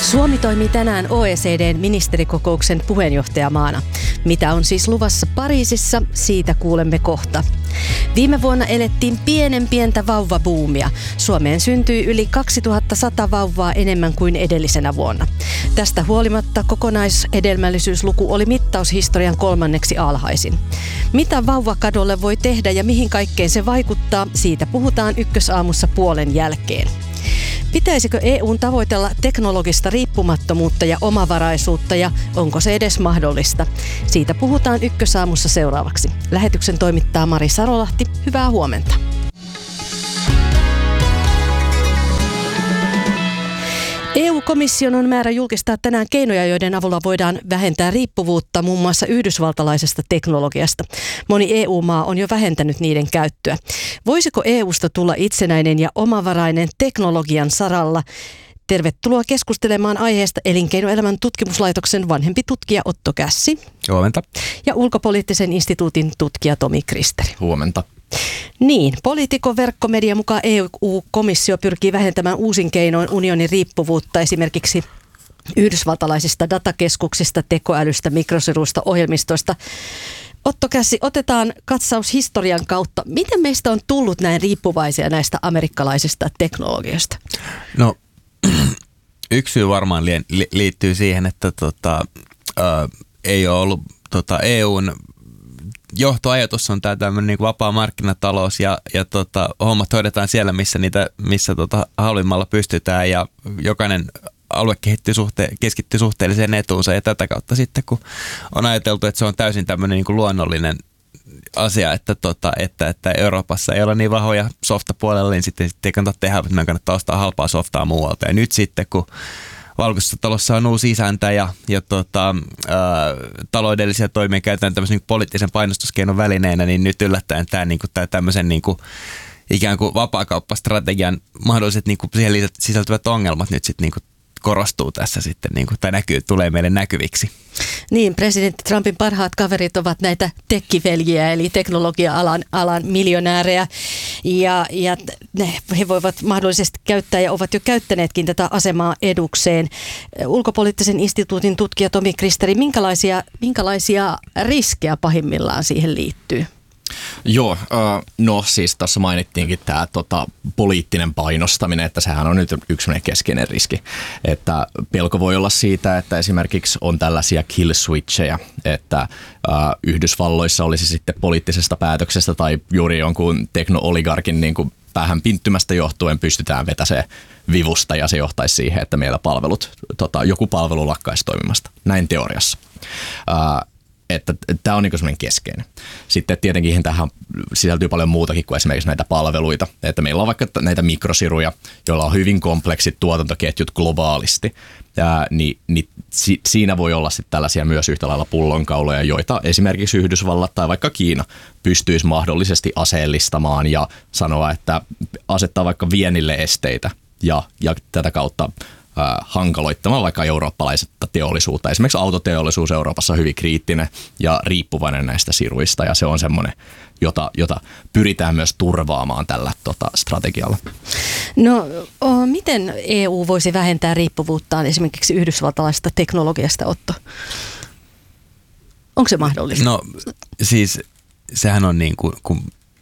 Suomi toimii tänään OECD:n ministerikokouksen puheenjohtajamaana. Mitä on siis luvassa Pariisissa, siitä kuulemme kohta. Viime vuonna elettiin pientä vauvabuumia. Suomeen syntyi yli 2100 vauvaa enemmän kuin edellisenä vuonna. Tästä huolimatta kokonaishedelmällisyysluku oli mittaushistorian 3. alhaisin. Mitä vauvakadolle voi tehdä ja mihin kaikkeen se vaikuttaa, siitä puhutaan Ykkösaamussa puolen jälkeen. Pitäisikö EU:n tavoitella teknologista riippumattomuutta ja omavaraisuutta ja onko se edes mahdollista? Siitä puhutaan Ykkösaamussa seuraavaksi. Lähetyksen toimittaa Mari Sarolahti. Hyvää huomenta. EU-komission on määrä julkistaa tänään keinoja, joiden avulla voidaan vähentää riippuvuutta muun muassa yhdysvaltalaisesta teknologiasta. Moni EU-maa on jo vähentänyt niiden käyttöä. Voisiko EUsta tulla itsenäinen ja omavarainen teknologian saralla? Tervetuloa keskustelemaan aiheesta Elinkeinoelämän tutkimuslaitoksen vanhempi tutkija Otto Kässi. Huomenta. Ja Ulkopoliittisen instituutin tutkija Tomi Kristeri. Huomenta. Niin, Politiikon verkkomedia mukaan EU-komissio pyrkii vähentämään uusin keinoin unionin riippuvuutta esimerkiksi yhdysvaltalaisista datakeskuksista, tekoälystä, mikrosiruista, ohjelmistoista. Otto Kässi, otetaan katsaus historian kautta. Miten meistä on tullut näin riippuvaisia näistä amerikkalaisista teknologioista? No, yksi syy varmaan liittyy siihen, että ei ole ollut EUn johtoajatus on tämä tämmöinen niin vapaa markkinatalous ja hommat hoidetaan siellä, missä halvimmalla pystytään ja jokainen alue keskittyy suhteelliseen etuunsa ja tätä kautta sitten, kun on ajateltu, että se on täysin tämmöinen niin kuin luonnollinen asia, että Euroopassa ei ole niin vahvoja softapuolella, niin sitten ei kannata tehdä, että meidän kannattaa ostaa halpaa softaa muualta. Ja nyt sitten, kun Valkoisessa talossa on uusi isäntä ja taloudellisia toimia käytetään tämmöisen niin poliittisen painostuskeinon välineenä, niin nyt yllättäen tämä tämmöisen niin kuin ikään kuin vapaakauppastrategian mahdolliset niin kuin siihen sisältyvät ongelmat nyt sitten niin kuin korostuu tässä sitten, niin kuin, tai tulee meille näkyviksi. Niin, presidentti Trumpin parhaat kaverit ovat näitä tekkiveljiä, eli teknologia-alan miljonäärejä, ja he voivat mahdollisesti käyttää ja ovat jo käyttäneetkin tätä asemaa edukseen. Ulkopoliittisen instituutin tutkija Tomi Kristeri, minkälaisia riskejä pahimmillaan siihen liittyy? Joo, no siis tässä mainittiinkin tämä poliittinen painostaminen, että sehän on nyt yksi keskeinen riski. Että pelko voi olla siitä, että esimerkiksi on tällaisia kill switcheja, että Yhdysvalloissa olisi sitten poliittisesta päätöksestä tai juuri jonkun tekno-oligarkin niin kuin päähän pinttymästä johtuen pystytään vetämään vivusta ja se johtaisi siihen, että meillä joku palvelu lakkaisi toimimasta. Näin teoriassa. Että tämä on niin semmoinen keskeinen. Sitten tietenkin tähän sisältyy paljon muutakin kuin esimerkiksi näitä palveluita. Että meillä on vaikka näitä mikrosiruja, joilla on hyvin kompleksit tuotantoketjut globaalisti. Niin siinä voi olla sitten tällaisia myös yhtä lailla pullonkauloja, joita esimerkiksi Yhdysvallat tai vaikka Kiina pystyisi mahdollisesti aseellistamaan ja sanoa, että asettaa vaikka viennille esteitä ja tätä kautta hankaloittamaan vaikka eurooppalaisesta teollisuutta. Esimerkiksi autoteollisuus Euroopassa on hyvin kriittinen ja riippuvainen näistä siruista ja se on semmoinen, jota pyritään myös turvaamaan tällä strategialla. No, miten EU voisi vähentää riippuvuuttaan esimerkiksi yhdysvaltalaisesta teknologiasta, Otto? Onko se mahdollista? No siis sehän on niin kuin kun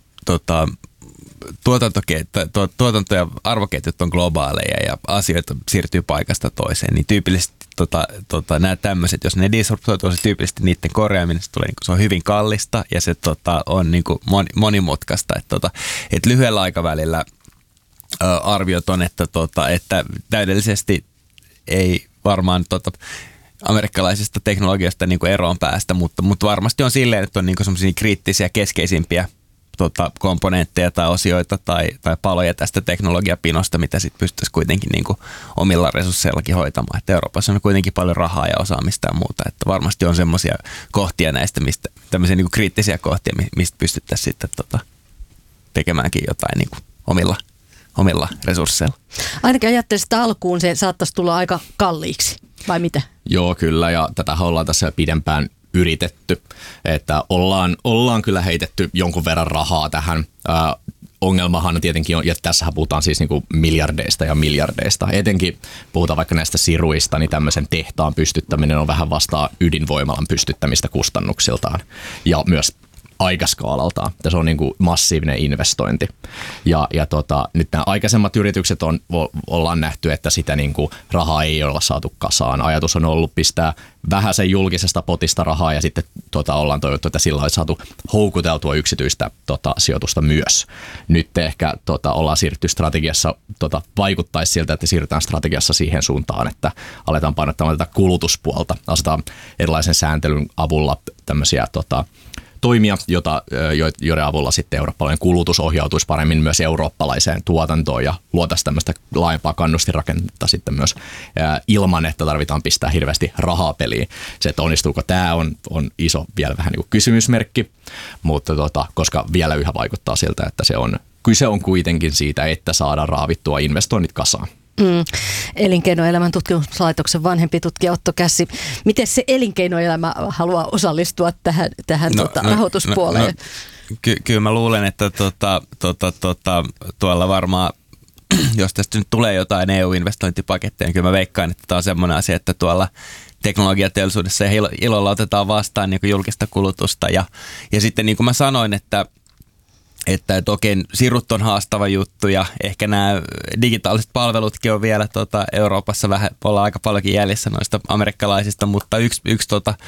tuotanto- ja arvoketjut on globaaleja ja asioita siirtyy paikasta toiseen, niin tyypillisesti nämä tämmöiset, jos ne disruptoituu, se tyypillisesti niiden korjaaminen se on hyvin kallista ja se on niin kuin monimutkaista. Että lyhyellä aikavälillä arviot on, että täydellisesti ei varmaan amerikkalaisesta teknologiasta niin kuin eroon päästä, mutta varmasti on silleen, että on niin kuin semmoisia kriittisiä keskeisimpiä komponentteja tai osioita tai paloja tästä teknologiapinosta, mitä sitten pystyisi kuitenkin niin kuin omilla resursseillakin hoitamaan. Että Euroopassa on kuitenkin paljon rahaa ja osaamista ja muuta. Että varmasti on semmoisia kohtia näistä, tämmöisiä niin kuin kriittisiä kohtia, mistä pystyttäisiin sitten tekemäänkin jotain niin kuin omilla resursseilla. Ainakin ajattelisin, että alkuun se saattaisi tulla aika kalliiksi, vai mitä? Joo, kyllä, ja tätä ollaan tässä pidempään yritetty, että ollaan kyllä heitetty jonkun verran rahaa tähän. ongelmahan tietenkin on, ja tässähän puhutaan siis niin kuin miljardeista ja miljardeista. Etenkin puhutaan vaikka näistä siruista, niin tämmöisen tehtaan pystyttäminen on vähän vastaa ydinvoimalan pystyttämistä kustannuksiltaan ja myös aikaskaalaltaan. Se on niin kuin massiivinen investointi. Ja nyt nämä aikaisemmat yritykset ollaan nähty, että sitä niin kuin rahaa ei olla saatu kasaan. Ajatus on ollut pistää vähäsen julkisesta potista rahaa ja sitten ollaan toivottu, että sillä olisi saatu houkuteltua yksityistä sijoitusta myös. Nyt ehkä ollaan siirrytty strategiassa, vaikuttaisi siltä, että siirrytään strategiassa siihen suuntaan, että aletaan painottamaan tätä kulutuspuolta. Asetaan erilaisen sääntelyn avulla tämmöisiä toimia, joiden avulla sitten eurooppalainen kulutus ohjautuisi paremmin myös eurooppalaiseen tuotantoon ja luotaisiin tämmöistä laajempaa kannustinrakennetta sitten myös ilman, että tarvitaan pistää hirveästi rahaa peliin. Se, että onnistuuko tämä on iso vielä vähän niin kuin kysymysmerkki, mutta koska vielä yhä vaikuttaa siltä, että kyse on kuitenkin siitä, että saadaan raavittua investoinnit kasaan. Elinkeinoelämän tutkimuslaitoksen vanhempi tutkija Otto Kässi. Miten se elinkeinoelämä haluaa osallistua tähän rahoituspuoleen? Kyllä mä luulen, että tuolla varmaan, jos tästä nyt tulee jotain EU-investointipaketteja, niin kyllä mä veikkaan, että tämä on semmoinen asia, että tuolla teknologiateollisuudessa ilolla otetaan vastaan niin kuin julkista kulutusta. Ja sitten niin kuin mä sanoin, että okei, sirut on haastava juttu ja ehkä nämä digitaaliset palvelutkin on vielä Euroopassa vähän, ollaan aika paljonkin jäljessä noista amerikkalaisista, mutta yksi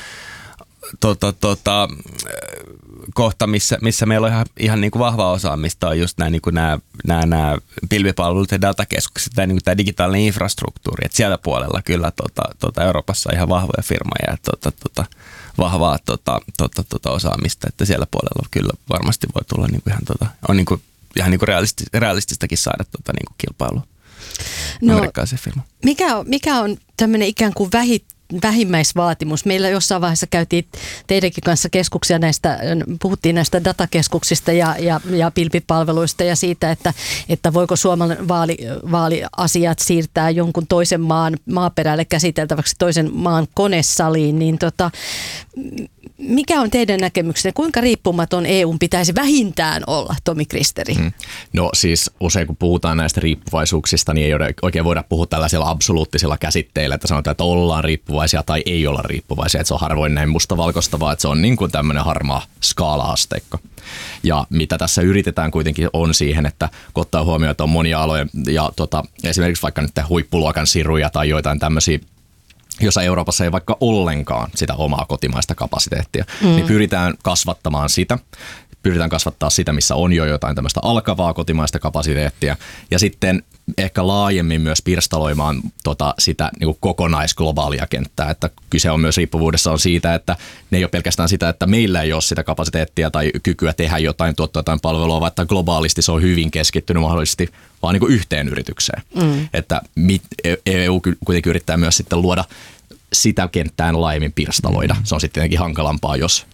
kohta, missä meillä on ihan niin kuin vahva osaamista on just nämä pilvipalvelut ja datakeskukset tai niin kuin tämä digitaalinen infrastruktuuri, että siellä puolella kyllä Euroopassa on ihan vahvoja firmoja ja vahvaa osaamista, että siellä puolella kyllä varmasti voi tulla niin kuin on niin kuin, ihan niin kuin realististakin saada niin kuin kilpailua amerikkalaisen firman. Mikä on tämmöinen ikään kuin vähimmäisvaatimus? Meillä jossain vaiheessa käytiin teidänkin kanssa keskuksia puhuttiin näistä datakeskuksista ja pilvipalveluista ja siitä, että voiko Suomen vaaliasiat siirtää jonkun toisen maan maaperälle käsiteltäväksi toisen maan konesaliin, niin mikä on teidän näkemyksenne? Kuinka riippumaton EUn pitäisi vähintään olla, Tomi Kristeri? No siis usein kun puhutaan näistä riippuvaisuuksista, niin ei oikein voida puhua tällaisilla absoluuttisilla käsitteillä, että sanotaan, että ollaan riippuvaisia tai ei olla riippuvaisia. Että se on harvoin näin mustavalkoista, vaan että se on niin kuin tämmöinen harmaa skaala-asteikko. Ja mitä tässä yritetään kuitenkin on siihen, että kun ottaa huomioon, että on monia aloja ja esimerkiksi vaikka nyt huippuluokan siruja tai joitain tämmöisiä, jossa Euroopassa ei vaikka ollenkaan sitä omaa kotimaista kapasiteettia, niin pyritään kasvattamaan sitä. Pyritään kasvattaa sitä, missä on jo jotain tämmöistä alkavaa kotimaista kapasiteettia ja sitten ehkä laajemmin myös pirstaloimaan sitä niin kuin kokonaisglobaalia kenttää, että kyse on myös riippuvuudessa on siitä, että ne ei ole pelkästään sitä, että meillä ei ole sitä kapasiteettia tai kykyä tehdä jotain, tuottaa jotain palvelua, vaan että globaalisti se on hyvin keskittynyt mahdollisesti vaan niin kuin yhteen yritykseen. Että EU kuitenkin yrittää myös sitten luoda sitä kenttään laajemmin pirstaloida. Se on sitten tietenkin hankalampaa, jos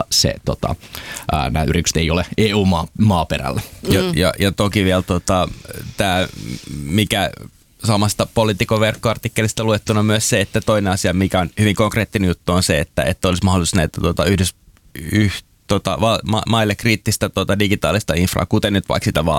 nämä yritykset ei ole EU-maaperällä. Ja toki vielä tämä, mikä samasta Politikon verkkoartikkelista luettuna myös se, että toinen asia, mikä on hyvin konkreettinen juttu, on se, että olisi mahdollisuus näitä maille kriittistä digitaalista infraa, kuten nyt vaikka sitä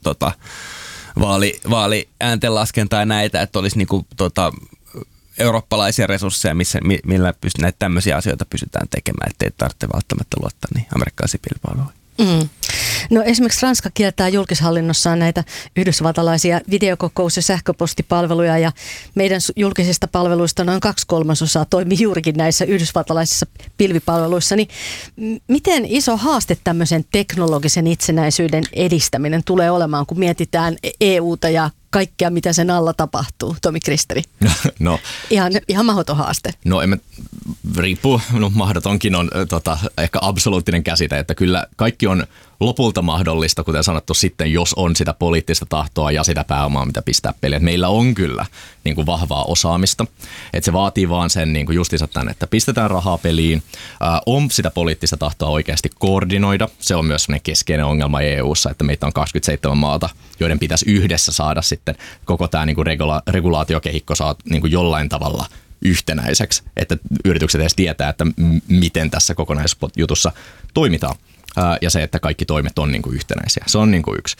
vaaliääntenlaskentaa ja näitä, että olisi niinku eurooppalaisia resursseja, millä näitä tämmöisiä asioita pystytään tekemään, ettei tarvitse välttämättä luottaa niin amerikkalaisiin pilvipalveluihin. No esimerkiksi Ranska kieltää julkishallinnossaan näitä yhdysvaltalaisia videokokous- ja sähköpostipalveluja ja meidän julkisista palveluista noin 2/3 toimii juurikin näissä yhdysvaltalaisissa pilvipalveluissa. Niin miten iso haaste tämmöisen teknologisen itsenäisyyden edistäminen tulee olemaan, kun mietitään EUta ja kaikkea, mitä sen alla tapahtuu, Tomi Kristeri? No, ihan mahdoton haaste. No riippuu, mahdotonkin on ehkä absoluuttinen käsite, että kyllä kaikki on lopulta mahdollista, kuten sanottu sitten, jos on sitä poliittista tahtoa ja sitä pääomaa, mitä pistää peliin. Meillä on kyllä niin kuin vahvaa osaamista, että se vaatii vaan sen niin kuin justiinsa tänne, että pistetään rahaa peliin, on sitä poliittista tahtoa oikeasti koordinoida. Se on myös sellainen keskeinen ongelma EU:ssa, että meitä on 27 maata, joiden pitäisi yhdessä saada sitten koko tämä niin kuin regulaatiokehikko saa niin kuin jollain tavalla yhtenäiseksi, että yritykset edes tietää, että miten tässä kokonaisjutussa toimitaan. ja se, että kaikki toimet on niin kuin yhtenäisiä. Se on niin kuin yksi.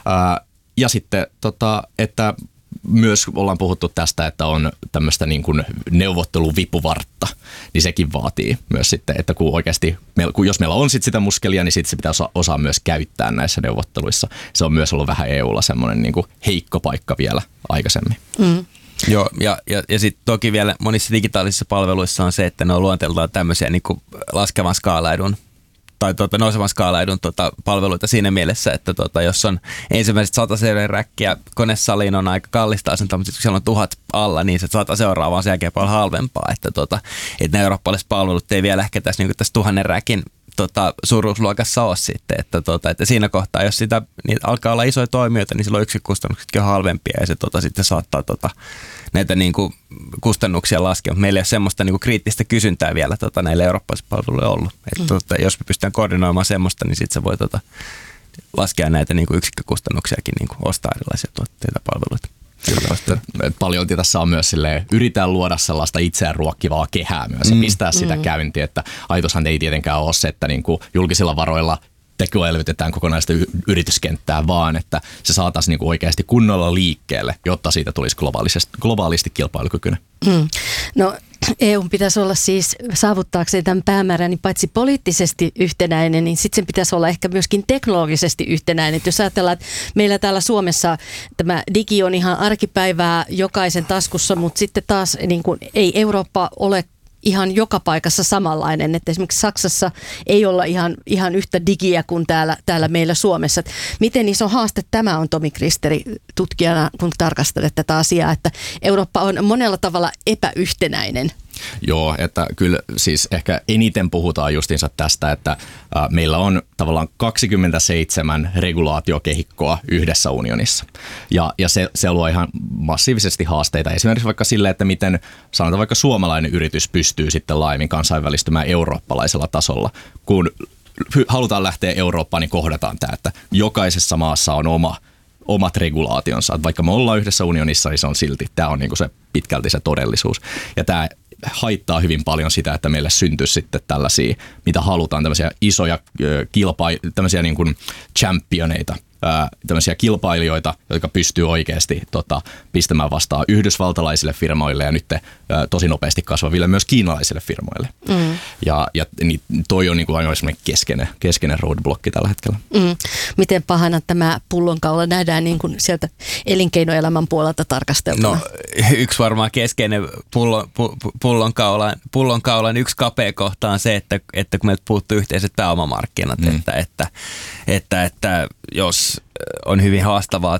Ja sitten, että myös ollaan puhuttu tästä, että on tämmöistä niin kuin neuvotteluvipuvartta, niin sekin vaatii myös sitten, että jos meillä on sitä muskelia, niin sitten se pitää osaa myös käyttää näissä neuvotteluissa. Se on myös ollut vähän EUlla semmoinen niin kuin heikko paikka vielä aikaisemmin. Joo, ja sitten toki vielä monissa digitaalisissa palveluissa on se, että ne on luonteeltaan tämmöisiä niin kuin laskevan skaalaedun tai nousevan skaalaedun palveluita siinä mielessä, että jos on ensimmäiset 100 seuran räkkiä konesaliin on aika kallista asentaa, mutta kun siellä on 1000 alla, niin se 100 seuraa vaan sen jälkeen paljon halvempaa, että ne eurooppalaiset palvelut ei vielä ehkä tässä 1000 räkin suuruusluokassa ole sitten, että siinä kohtaa, jos niin alkaa olla isoja toimijoita, niin silloin yksikkökustannuksetkin on halvempia ja se sitten saattaa näitä niin kuin kustannuksia laskea. Meillä ei ole semmoista niin kuin kriittistä kysyntää vielä näille eurooppalaisille palveluille ollut. Että jos me pystytään koordinoimaan semmoista, niin sitten se voi laskea näitä niin kuin yksikkökustannuksiakin, niin kuin ostaa erilaisia tuotteita palveluita. Paljon tässä on myös yritetään luoda sellaista itseään ruokkivaa kehää myös ja pistää sitä käyntiin, että ajatushan ei tietenkään ole se, että niin kuin julkisilla varoilla tekoelvytetään kokonaista yrityskenttää, vaan että se saataisiin niin kuin oikeasti kunnolla liikkeelle, jotta siitä tulisi globaalisti kilpailukykyinen. No EUn pitäisi olla siis saavuttaakseen tämän päämäärän, niin paitsi poliittisesti yhtenäinen, niin sitten sen pitäisi olla ehkä myöskin teknologisesti yhtenäinen. Et jos ajatellaan, että meillä täällä Suomessa tämä digi on ihan arkipäivää jokaisen taskussa, mutta sitten taas niin kuin, ei Eurooppa ole ihan joka paikassa samanlainen, että esimerkiksi Saksassa ei olla ihan yhtä digiä kuin täällä meillä Suomessa. Et miten iso haaste tämä on, Tomi Kristeri, tutkijana, kun tarkastelet tätä asiaa, että Eurooppa on monella tavalla epäyhtenäinen? Joo, että kyllä siis ehkä eniten puhutaan justiinsa tästä, että meillä on tavallaan 27 regulaatiokehikkoa yhdessä unionissa. Ja se luo ihan massiivisesti haasteita. Esimerkiksi vaikka sille, että miten sanotaan vaikka suomalainen yritys pystyy sitten laajemmin kansainvälistymään eurooppalaisella tasolla. Kun halutaan lähteä Eurooppaan, niin kohdataan tämä, että jokaisessa maassa on omat regulaationsa. Että vaikka me ollaan yhdessä unionissa, niin se on silti, tämä on niinku se pitkälti se todellisuus. Ja tämä haittaa hyvin paljon sitä, että meille syntyisi sitten tällaisia, mitä halutaan, tämmöisiä isoja tämmöisiä niin kuin championeita, tämmöisiä kilpailijoita, jotka pystyy oikeasti pistämään vastaan yhdysvaltalaisille firmoille ja nyt tosi nopeasti kasvaville myös kiinalaisille firmoille. Ja niin toi on niin kuin aina semmoinen keskeinen roadblocki tällä hetkellä. Miten pahana tämä pullonkaula nähdään niin kuin sieltä elinkeinoelämän puolelta tarkasteltuna? No yksi varmaan keskeinen pullonkaulan yksi kapea kohta on se, että kun meiltä puuttuu yhteiset pääomamarkkinat, että jos on hyvin haastavaa,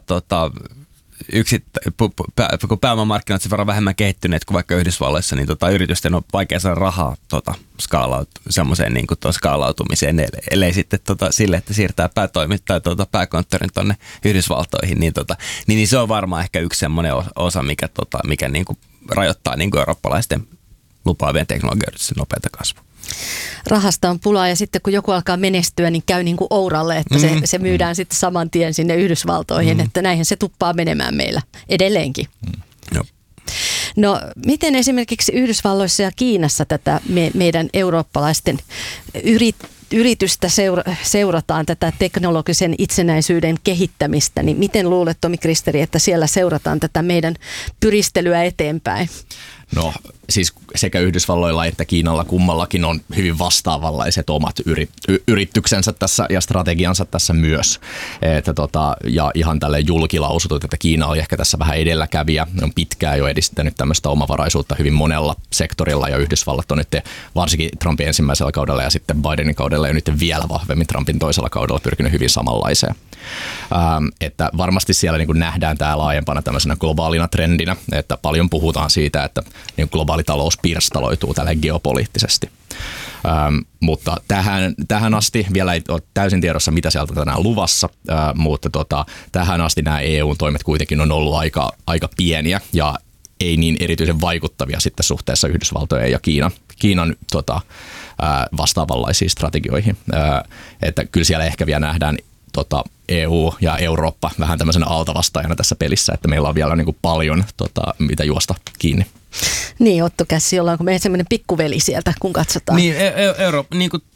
kun pääomamarkkinat sen verran vähemmän kehittyneet kuin vaikka Yhdysvalloissa, niin yritysten on vaikea saada rahaa semmoiseen niin skaalautumiseen, ellei sitten sille, että siirtää pääkonttorin tuonne Yhdysvaltoihin, niin se on varmaan ehkä yksi semmoinen osa, mikä niin kuin rajoittaa niin kuin eurooppalaisten lupaavien teknologioiden nopeata kasvua. Rahasta on pulaa ja sitten kun joku alkaa menestyä, niin käy niin kuin ouralle, että se myydään sitten saman tien sinne Yhdysvaltoihin, että näinhän se tuppaa menemään meillä edelleenkin. No miten esimerkiksi Yhdysvalloissa ja Kiinassa tätä meidän eurooppalaisten yritystä seurataan, tätä teknologisen itsenäisyyden kehittämistä, niin miten luulet, Tomi Kristeri, että siellä seurataan tätä meidän pyristelyä eteenpäin? No siis sekä Yhdysvalloilla että Kiinalla kummallakin on hyvin vastaavanlaiset omat yrityksensä tässä ja strategiansa tässä myös. Ja ihan tälleen julkilausutut, että Kiina oli ehkä tässä vähän edelläkävijä. Ne on pitkään jo edistänyt tämmöistä omavaraisuutta hyvin monella sektorilla ja Yhdysvallat on nyt varsinkin Trumpin ensimmäisellä kaudella ja sitten Bidenin kaudella ja nyt vielä vahvemmin Trumpin toisella kaudella pyrkinyt hyvin samanlaiseen. Että varmasti siellä niin kuin nähdään tämä laajempana tämmöisenä globaalina trendinä, että paljon puhutaan siitä, että niin globaali talous pirstaloituu tälle geopoliittisesti. Mutta tähän asti vielä ei ole täysin tiedossa, mitä sieltä tänään luvassa, mutta tähän asti nämä EU-toimet kuitenkin on ollut aika pieniä ja ei niin erityisen vaikuttavia sitten suhteessa Yhdysvaltojen ja Kiinan vastaavanlaisiin strategioihin. Että kyllä siellä ehkä vielä nähdään EU ja Eurooppa vähän tämmöisenä altavastaajana tässä pelissä, että meillä on vielä niin kuin paljon mitä juosta kiinni. Niin, Otto Kässi, ollaanko me semmoinen pikkuveli sieltä, kun katsotaan? Niin, Eurooppa, niin kuin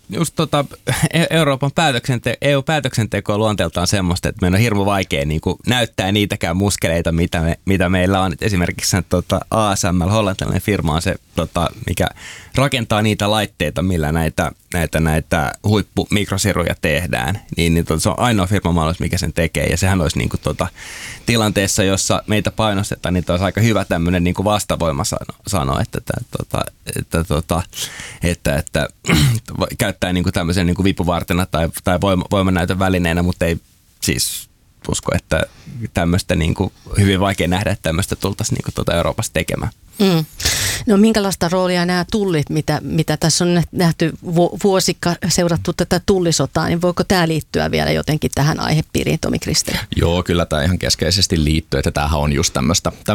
just Euroopan EU-päätöksenteko on luonteeltaan semmoista, että meidän on hirmu vaikea niin kuin näyttää niitäkään muskeleita, mitä meillä on. Et esimerkiksi ASML, hollantilainen firma, on se, mikä rakentaa niitä laitteita, millä näitä huippumikrosiruja tehdään. Niin se on ainoa firma maailmassa, mikä sen tekee. Ja sehän olisi niin kuin tilanteessa, jossa meitä painostetaan, niin olisi aika hyvä tämmöinen niin kuin vastavoima sanoa, että käyttää niin kuin tämmöisen niin kuin vipuvartena tai voimannäytön välineenä, mutta ei siis usko, että tämmöistä niin kuin hyvin vaikea nähdä, että tämmöistä tultaisiin niin kuin Euroopassa tekemään. Mm. No minkälaista roolia nämä tullit, mitä tässä on nähty seurattu tätä tullisotaa, niin voiko tämä liittyä vielä jotenkin tähän aihepiiriin, Tomi Kristeri? Joo, kyllä tämä ihan keskeisesti liittyy, että tämähän on just tämmöistä